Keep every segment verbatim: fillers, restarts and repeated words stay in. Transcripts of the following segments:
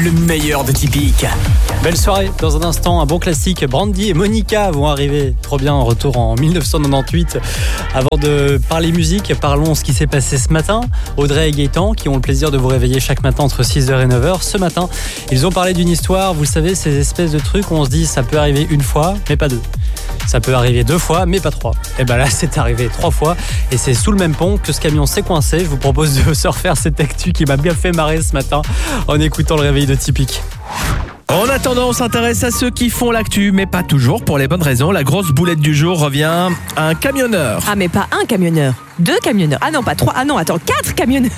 le meilleur de Typique. Belle soirée, dans un instant, un bon classique. Brandy et Monica vont arriver trop bien en retour en dix-neuf cent quatre-vingt-dix. Avant de parler musique, parlons ce qui s'est passé ce matin. Audrey et Gaëtan, qui ont le plaisir de vous réveiller chaque matin entre six heures et neuf heures. Ce matin, ils ont parlé d'une histoire, vous savez, ces espèces de trucs où on se dit ça peut arriver une fois, mais pas deux. Ça peut arriver deux fois, mais pas trois. Et ben là, c'est arrivé trois fois. Et c'est sous le même pont que ce camion s'est coincé. Je vous propose de se refaire cette actu qui m'a bien fait marrer ce matin en écoutant le réveil de Typique. En attendant, on s'intéresse à ceux qui font l'actu, mais pas toujours pour les bonnes raisons. La grosse boulette du jour revient à un camionneur. Ah mais pas un camionneur, deux camionneurs. Ah non, pas trois, ah non, attends, quatre camionneurs.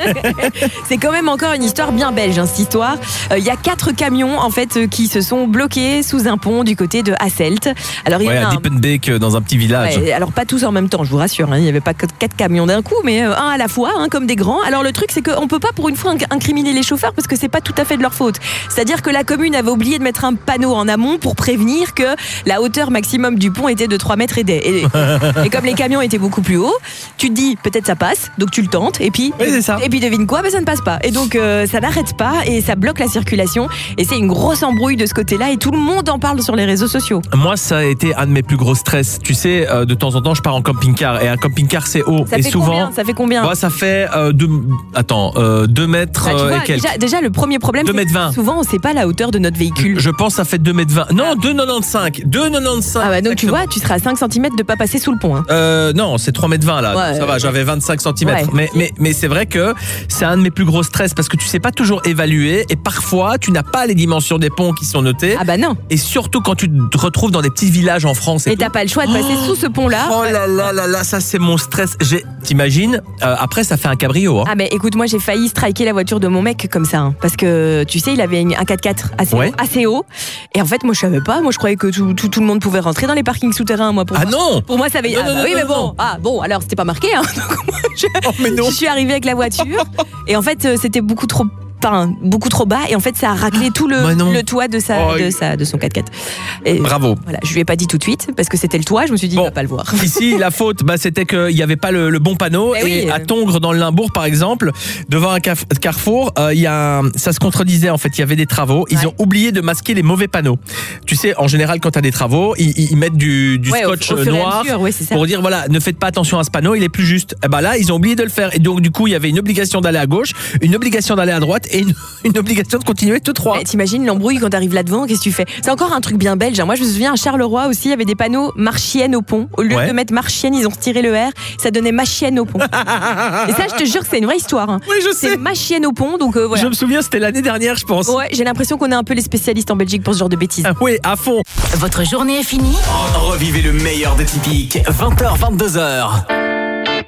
C'est quand même encore une histoire bien belge, hein, cette histoire. Il euh, y a quatre camions en fait euh, qui se sont bloqués sous un pont du côté de Hasselt. Alors il y ouais, en a à un... Diepenbeek, dans un petit village. Ouais, alors pas tous en même temps, je vous rassure. Hein, il n'y avait pas quatre camions d'un coup, mais euh, un à la fois, hein, comme des grands. Alors le truc, c'est qu'on peut pas pour une fois incriminer les chauffeurs parce que c'est pas tout à fait de leur faute. C'est-à-dire que la commune avait oublié de mettre un panneau en amont pour prévenir que la hauteur maximum du pont était de trois mètres et des. Et, et comme les camions étaient beaucoup plus hauts, tu te dis peut-être ça passe, donc tu le tentes, et puis, oui, c'est ça. Et puis devine quoi, ben ça ne passe pas. Et donc euh, ça n'arrête pas et ça bloque la circulation. Et c'est une grosse embrouille de ce côté-là et tout le monde en parle sur les réseaux sociaux. Moi, ça a été un de mes plus gros stress. Tu sais, euh, de temps en temps, je pars en camping-car et un camping-car c'est haut. Ça et fait souvent, combien Ça fait combien bah, ça fait euh, deux, attends, euh, deux mètres bah, tu euh, vois, et quelques. déjà, déjà, le premier problème, deux mètres vingt. Souvent on ne sait pas la hauteur de notre véhicule. Je pense que ça fait deux mètres vingt. Non, deux mètres quatre-vingt-quinze. deux mètres quatre-vingt-quinze. Ah bah donc tu exactement. vois, tu seras à cinq centimètres de pas passer sous le pont. Hein. Euh, non, c'est trois mètres vingt là. Ouais, ça va, ouais. j'avais vingt-cinq centimètres. Ouais. Mais, mais, mais c'est vrai que c'est un de mes plus gros stress parce que tu sais pas toujours évaluer et parfois tu n'as pas les dimensions des ponts qui sont notées. Ah bah non. Et surtout quand tu te retrouves dans des petits villages en France. Et, Et t'as pas le choix de passer oh sous ce pont-là. Oh là là là là, ça c'est mon stress. J'ai, t'imagines, euh, après ça fait un cabrio. Hein. Ah mais écoute, moi j'ai failli striker la voiture de mon mec comme ça, hein, parce que tu sais, il avait une- un quatre-quatre assez, Ouais. haut, assez haut. Et en fait, moi je savais pas. Moi je croyais que tout, tout, tout le monde pouvait rentrer dans les parkings souterrains. Moi pour Ah moi, non. pour moi ça avait. Non, ah, non, bah non, oui non, mais bon. non. Ah bon, alors c'était pas marqué. Hein, donc moi, je, Oh mais non. je suis arrivée avec la voiture et en fait euh, c'était beaucoup trop. Enfin, beaucoup trop bas et en fait ça a raclé tout le, Bah non. le toit de sa, Oh, de il- sa de son quatre-quatre. Et Bravo. voilà, je lui ai pas dit tout de suite parce que c'était le toit, je me suis dit Bon. il va pas le voir. Ici, la faute, bah, c'était qu'il n'y avait pas le, le bon panneau. Eh et oui. à Tongres, dans le Limbourg, par exemple, devant un caf- carrefour, euh, il y a un- ça se contredisait. En fait, il y avait des travaux. Ils Ouais. ont oublié de masquer les mauvais panneaux. Tu sais, en général, quand tu as des travaux, ils, ils mettent du, du Ouais, au- scotch au fur et à noir mesure, ouais, c'est ça. pour dire voilà, ne faites pas attention à ce panneau, il est plus juste. Et ben là, ils ont oublié de le faire. Et donc, du coup, il y avait une obligation d'aller à gauche, une obligation d'aller à droite et une, une obligation de continuer tout droit. Eh, T'imagines l'embrouille quand t'arrives là-devant, qu'est-ce que tu fais? C'est encore un truc bien belge. hein. Moi, je me souviens à Charleroi aussi, il y avait des panneaux marchienne au pont. Au lieu Ouais. de mettre marchienne, ils ont retiré le R, ça donnait machienne au pont. Et ça, je te jure que c'est une vraie histoire. hein. Oui, je sais. C'est machienne au pont, donc euh, voilà. Je me souviens, c'était l'année dernière, je pense. Ouais, j'ai l'impression qu'on est un peu les spécialistes en Belgique pour ce genre de bêtises. Ah oui, à fond. Votre journée est finie ? Revivez le meilleur de Typique, vingt heures vingt-deux heures.